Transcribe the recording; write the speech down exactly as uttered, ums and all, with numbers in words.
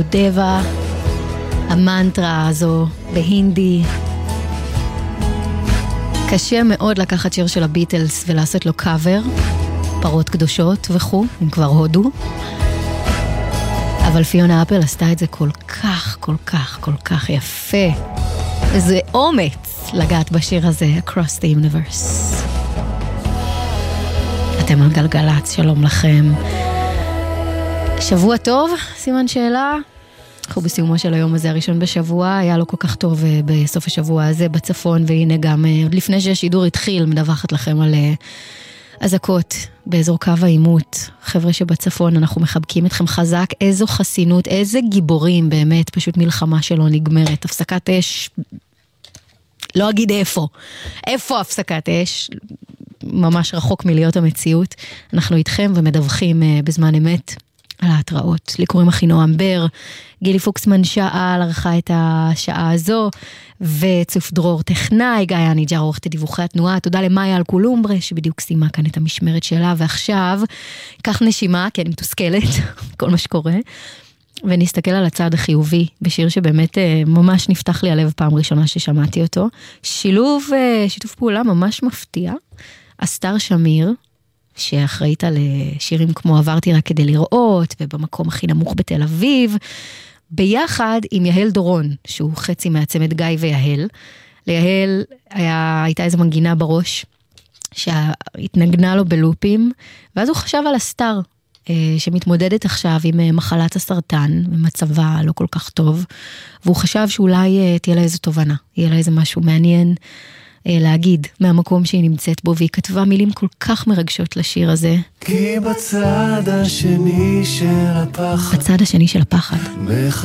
דבה, המנטרה הזו בהינדי. קשה מאוד לקחת שיר של הביטלס ולעשות לו קאבר, פרות קדושות וכו', אם כבר הודו. אבל פיונה אפל עשתה את זה כל כך, כל כך, כל כך יפה. זה אומץ לגעת בשיר הזה, Across the Universe. אתם על גלגלץ, שלום לכם. שבוע טוב, סימן שאלה. אנחנו בסיומו של היום הזה, הראשון בשבוע, היה לו כל כך טוב בסוף השבוע הזה בצפון, והנה גם עוד לפני שהשידור התחיל, מדווחת לכם על אזעקות באזור קו העימות. חבר'ה שבצפון, אנחנו מחבקים אתכם חזק, איזו חסינות, איזה גיבורים באמת, פשוט מלחמה שלא נגמרת, הפסקת אש, לא אגיד איפה, איפה הפסקת אש, ממש רחוק מלהיות המציאות. אנחנו איתכם ומדווחים בזמן אמת על ההתראות. לי קוראים אחינועם בר, גילי פוקסמן שאל, ערכה את השעה הזו, וצוף דרור טכנאי, גיא אניג'ר עורכת דיווחי התנועה, תודה למאיה על קולומברה, שבדיוק סיימה כאן את המשמרת שלה, ועכשיו, קח נשימה, כי אני מתוסכלת, כל מה שקורה, ונסתכל על הצד החיובי, בשיר שבאמת ממש נפתח לי הלב פעם ראשונה ששמעתי אותו, שילוב, שיתוף פעולה ממש מפתיע, אסתר שמיר, שאחראית על שירים כמו עברתי רק כדי לראות, ובמקום הכי נמוך בתל אביב, ביחד עם יהל דורון, שהוא חצי מהצמד גיא ויהל. ליהל היה, הייתה איזו מנגינה בראש, שהתנגנה לו בלופים, ואז הוא חשב על אסתר, שמתמודדת עכשיו עם מחלת הסרטן, ומצבה לא כל כך טוב, והוא חשב שאולי תהיה לה איזו תובנה, יהיה לה איזה משהו מעניין, להגיד מהמקום שהיא נמצאת בו, והיא כתבה מילים כל כך מרגשות לשיר הזה. כי בצד השני של הפחד, בצד השני של הפחד